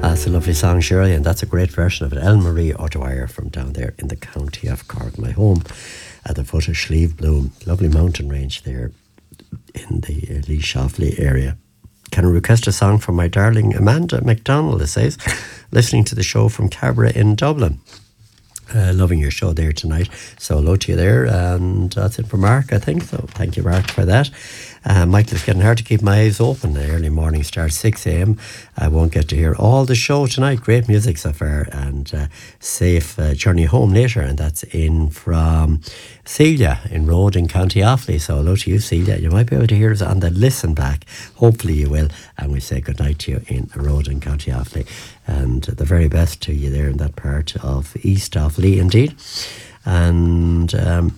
That's a lovely song, Shirley, and that's a great version of it. Ellen Marie O'Dwyer from down there in the county of Cork, my home at the foot of Slieve Bloom. Lovely mountain range there in the Lee Shoffley area. Can I request a song from my darling Amanda McDonald, it says, listening to the show from Cabra in Dublin. Loving your show there tonight. So hello to you there, and that's it for Mark, I think. So thank you, Mark, for that. Michael, it's getting hard to keep my eyes open. The early morning starts 6 a.m. I won't get to hear all the show tonight. Great music so far, and safe journey home later. And that's in from Celia in Road in County Offaly. So hello to you, Celia. You might be able to hear us on the listen back. Hopefully you will. And we say good night to you in Road in County Offaly. And the very best to you there in that part of East Offaly, indeed. And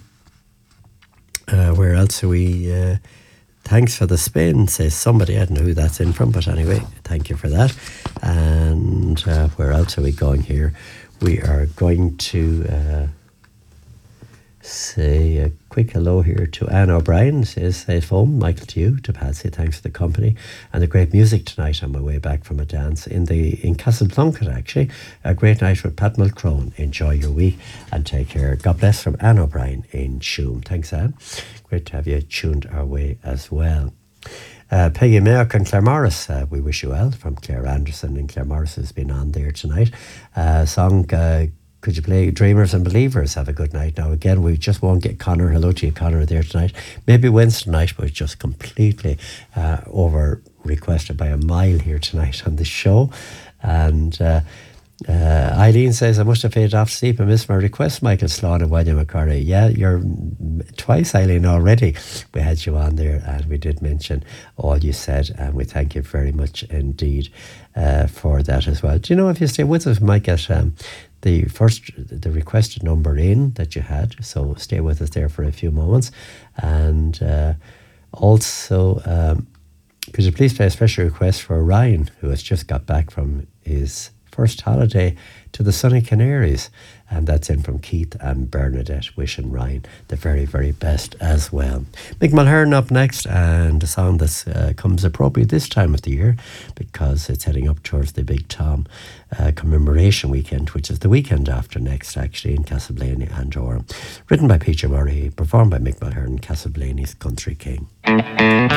where else are we? Thanks for the spin, says somebody. I don't know who that's in from, but anyway, thank you for that. And where else are we going here? We are going to say a quick hello here to Anne O'Brien, says phone. Michael, to you, to Patsy, thanks for the company and the great music tonight on my way back from a dance in Casablanca, actually. A great night with Pat Mulcrone. Enjoy your week and take care. God bless, from Anne O'Brien in Tuam. Thanks, Anne. Great to have you tuned our way as well. Peggy Mayock and Claire Morris, we wish you well, from Claire Anderson, and Claire Morris has been on there tonight. Song, could you play Dreamers and Believers? Have a good night. Now again, we just won't get Connor. Hello to you, Connor, there tonight. Maybe Wednesday night, but just completely over requested by a mile here tonight on the show. And Eileen says, I must have faded off sleep and missed my request, Michael Sloan and William McCurry. Yeah, you're twice, Eileen, already. We had you on there and we did mention all you said, and we thank you very much indeed for that as well. Do you know, if you stay with us, we might get the requested number in that you had, so stay with us there for a few moments. And also, could you please play a special request for Ryan, who has just got back from his first holiday to the sunny Canaries, and that's in from Keith and Bernadette, wishing Ryan the very, very best as well. Mick Mulhern up next, and a song that comes appropriate this time of the year because it's heading up towards the Big Tom commemoration weekend, which is the weekend after next, actually, in Castleblaney and Durham. Written by Peter Murray, performed by Mick Mulhern, Castleblaney's Country King.